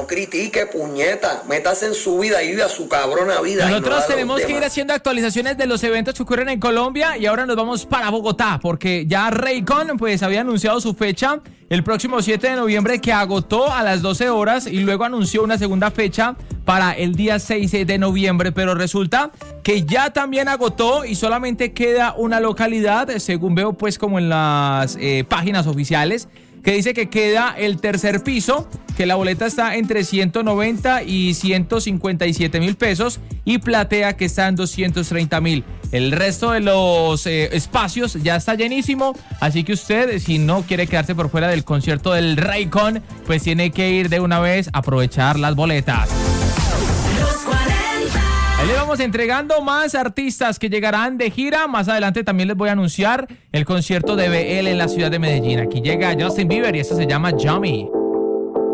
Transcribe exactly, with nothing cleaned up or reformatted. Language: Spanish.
no critique, puñeta. Métase en su vida y vive a su cabrona vida. Nosotros no tenemos que demás. ir haciendo actualizaciones de los eventos que ocurren en Colombia y ahora nos vamos para Bogotá porque ya Raycon pues había anunciado su fecha el próximo siete de noviembre que agotó a las doce horas y luego anunció una segunda fecha para el día seis de noviembre, pero resulta que ya también agotó y solamente queda una localidad, según veo pues como en las eh, páginas oficiales, que dice que queda el tercer piso, que la boleta está entre ciento noventa y ciento cincuenta y siete mil pesos y platea que está en doscientos treinta mil. El resto de los eh, espacios ya está llenísimo, así que usted, si no quiere quedarse por fuera del concierto del Raycon, pues tiene que ir de una vez a aprovechar las boletas. Ahí le vamos entregando más artistas que llegarán de gira. Más adelante también les voy a anunciar el concierto de B L en la ciudad de Medellín. Aquí llega Justin Bieber y esto se llama Yummy.